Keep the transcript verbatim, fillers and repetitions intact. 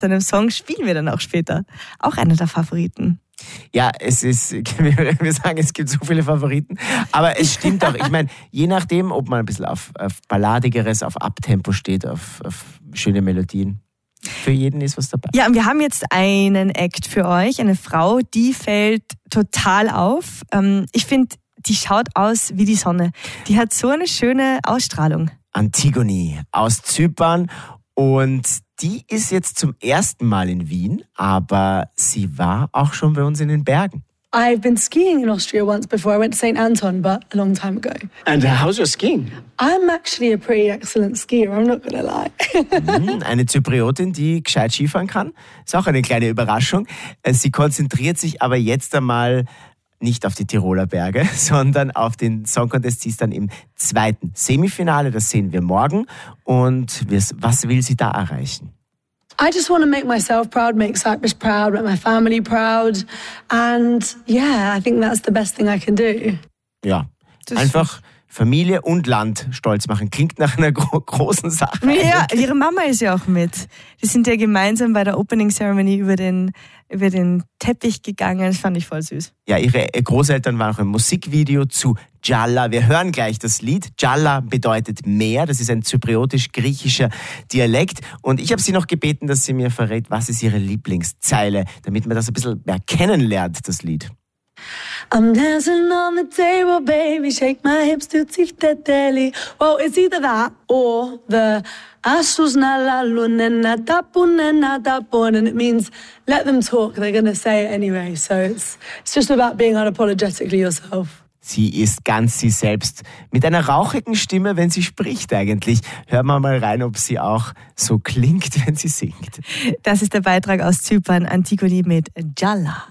Seinem Song spielen wir dann auch später. Auch einer der Favoriten. Ja, es ist, wir sagen, es gibt so viele Favoriten, aber es stimmt auch. Ich meine, je nachdem, ob man ein bisschen auf, auf Balladigeres, auf Abtempo steht, auf, auf schöne Melodien. Für jeden ist was dabei. Ja, und wir haben jetzt einen Act für euch, eine Frau, die fällt total auf. Ich finde, die schaut aus wie die Sonne. Die hat so eine schöne Ausstrahlung. Antigone aus Zypern. Und die ist jetzt zum ersten Mal in Wien, aber sie war auch schon bei uns in den Bergen. I've been skiing in Austria once before. I went to Saint Anton, but a long time ago. And how's your skiing? I'm actually a pretty excellent skier, I'm not gonna lie. Eine Zypriotin, die gescheit Skifahren kann. Ist auch eine kleine Überraschung. Sie konzentriert sich aber jetzt einmal nicht auf die Tiroler Berge, sondern auf den Song Contest. Sie ist dann im zweiten Semifinale, das sehen wir morgen. Und was will sie da erreichen? I just want to make myself proud, make Cyprus proud, make my family proud. And yeah, I think that's the best thing I can do. Ja, das einfach Familie und Land stolz machen. Klingt nach einer gro- großen Sache. Ja, ihre Mama ist ja auch mit. Die sind ja gemeinsam bei der Opening Ceremony über den, über den Teppich gegangen. Das fand ich voll süß. Ja, ihre Großeltern waren auch im Musikvideo zu Jalla. Wir hören gleich das Lied. Jalla bedeutet Meer. Das ist ein zypriotisch-griechischer Dialekt. Und ich habe sie noch gebeten, dass sie mir verrät, was ist ihre Lieblingszeile, damit man das ein bisschen mehr kennenlernt, das Lied. I'm dancing on the table, baby, shake my hips to tifteteli. Well, it's either that or the Asus na la lunena tapunena tapon, and it means let them talk, they're going to say it anyway. So it's, it's just about being unapologetically yourself. Sie ist ganz sie selbst. Mit einer rauchigen Stimme, wenn sie spricht eigentlich. Hören wir mal rein, ob sie auch so klingt, wenn sie singt. Das ist der Beitrag aus Zypern, Antigone mit Jalla.